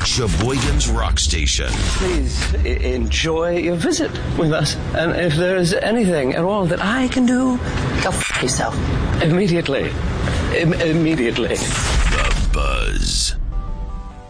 Sheboygan's Rock Station. Please enjoy your visit with us. And if there's anything at all that I can do, go f*** yourself. Immediately. Immediately. The Buzz.